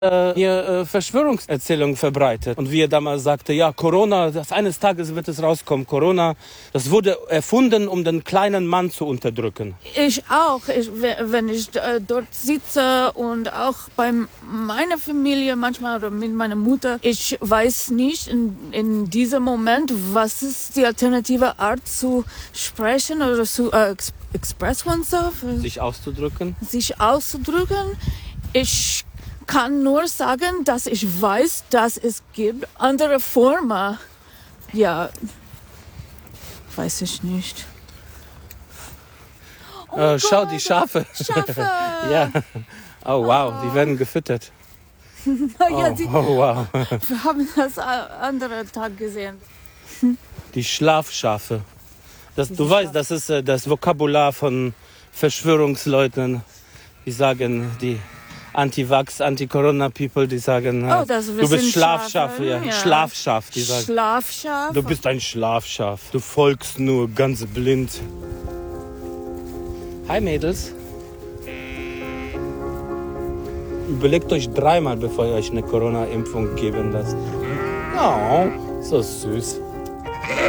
hier Verschwörungserzählungen verbreitet. Und wie er damals sagte, ja, Corona, eines Tages wird es rauskommen, Corona, das wurde erfunden, um den kleinen Mann zu unterdrücken. Ich auch, wenn ich dort sitze und auch bei meiner Familie manchmal oder mit meiner Mutter, ich weiß nicht in diesem Moment, was ist die alternative Art zu sprechen oder zu express oneself. Sich auszudrücken. Ich kann nur sagen, dass ich weiß, dass es gibt andere Formen. Ja, weiß ich nicht. Oh Schau, Gott, die Schafe. Schafe! Ja. Oh wow, die werden gefüttert. Ja, Oh wow. wir haben das andere Tag gesehen. Die Schlafschafe. Du weißt, das ist das Vokabular von Verschwörungsleuten. Die sagen, die Anti-Vax, Anti-Corona-People, die sagen, du bist Schlafschafe. Ja. Schlafschaf, die sagen. Schlafschaf? Du bist ein Schlafschaf. Du folgst nur ganz blind. Hi Mädels. Überlegt euch dreimal, bevor ihr euch eine Corona-Impfung geben lasst. Oh, so süß.